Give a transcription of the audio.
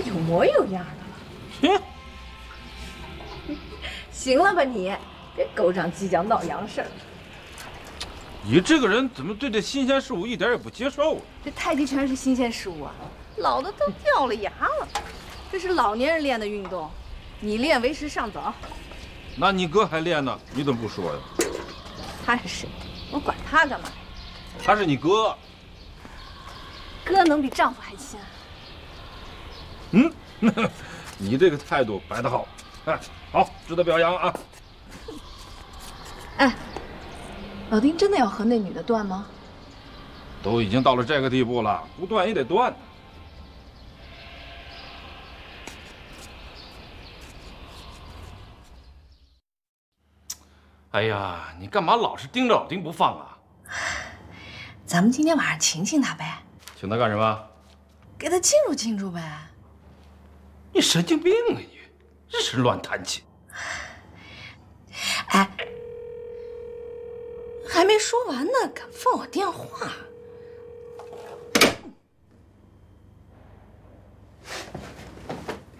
有模有样的了。行了吧你，别勾上即将闹洋事儿。 你这个人怎么对这新鲜事物一点也不接受啊？ 这太极拳是新鲜事物啊，老的都掉了牙了。这是老年人练的运动，你练为时尚早。 那你哥还练呢，你怎么不说呀？ 他是谁？我管他干嘛？ 他是你哥。 哥能比丈夫还亲啊？ 嗯，你这个态度摆得好，哎，好，值得表扬啊。 哎，老丁真的要和那女的断吗？ 都已经到了这个地步了，不断也得断。哎呀，你干嘛老是盯着老丁不放啊？ 咱们今天晚上请请他呗。 请他干什么？ 给他庆祝庆祝呗。 你神经病啊你！这是乱弹琴。 哎，还没说完呢，敢放我电话？